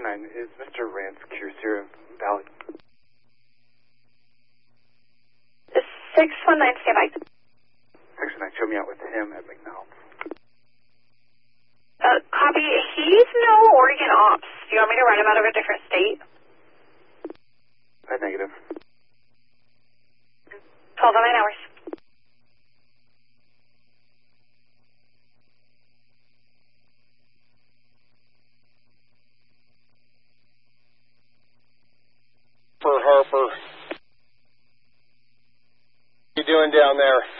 Is Mr. Rance Cruiser valid? 619, stand by. 619, show me out with him at McDonald's. Copy. He's no Oregon ops. Do you want me to write him out of a different state? Negative. 12 on 9 hours. For Harper. What are you doing down there?